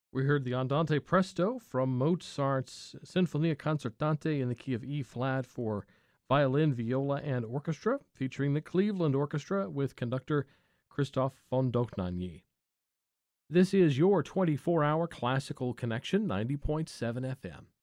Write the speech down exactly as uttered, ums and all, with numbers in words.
We heard the Andante Presto from Mozart's Sinfonia Concertante in the key of E flat for violin, viola, and orchestra, featuring the Cleveland Orchestra with conductor Christoph von Dohnanyi. This is your twenty-four hour classical connection, ninety point seven F M.